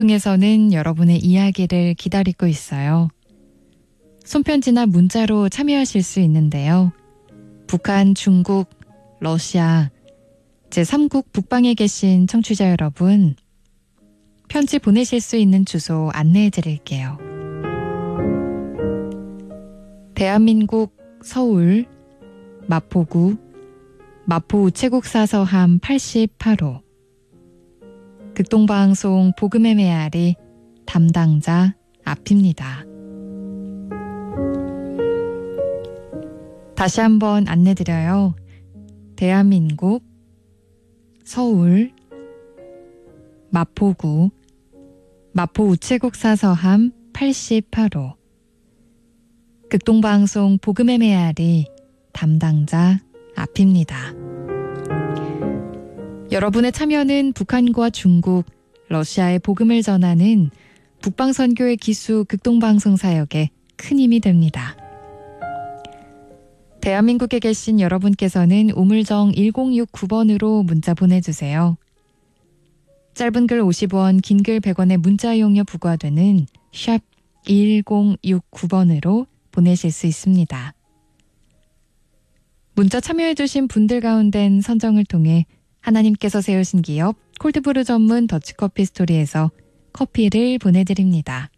에서는 여러분의 이야기를 기다리고 있어요. 손편지나 문자로 참여하실 수 있는데요. 북한, 중국, 러시아, 제3국 북방에 계신 청취자 여러분, 편지 보내실 수 있는 주소 안내해 드릴게요. 대한민국 서울 마포구 마포 우체국 사서함 88호 극동방송 복음의 메아리 담당자 앞입니다. 다시 한번 안내드려요. 대한민국 서울 마포구 마포 우체국 사서함 88호 극동방송 복음의 메아리 담당자 앞입니다. 여러분의 참여는 북한과 중국, 러시아의 복음을 전하는 북방선교의 기수 극동방송 사역에 큰 힘이 됩니다. 대한민국에 계신 여러분께서는 우물정 1069번으로 문자 보내주세요. 짧은 글 50원, 긴 글 100원의 문자 이용료 부과되는 샵 1069번으로 보내실 수 있습니다. 문자 참여해주신 분들 가운데는 선정을 통해 하나님께서 세우신 기업 콜드브루 전문 더치커피 스토리에서 커피를 보내드립니다.